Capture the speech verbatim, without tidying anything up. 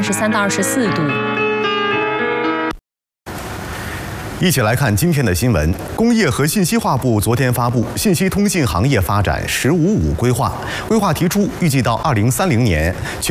十三到二十四度。 一起来看今天的新闻。工业和信息化部昨天发布《信息通信行业发展“十五五”规划》，规划提出，预计到二零三零年，全